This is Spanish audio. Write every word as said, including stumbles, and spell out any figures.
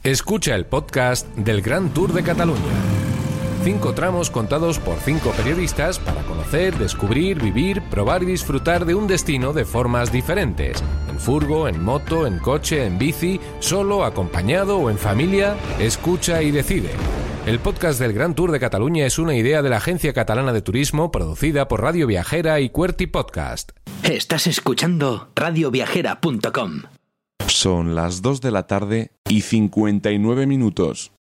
Escucha el podcast del Gran Tour de Cataluña. Cinco tramos contados por cinco periodistas para conocer, descubrir, vivir, probar y disfrutar de un destino de formas diferentes. En furgo, en moto, en coche, en bici, solo, acompañado o en familia. Escucha y decide. El podcast del Gran Tour de Cataluña es una idea de la Agencia Catalana de Turismo, producida por Radio Viajera y Querti Podcast. Estás escuchando radio viajera punto com. Son las dos de la tarde y cincuenta y nueve minutos.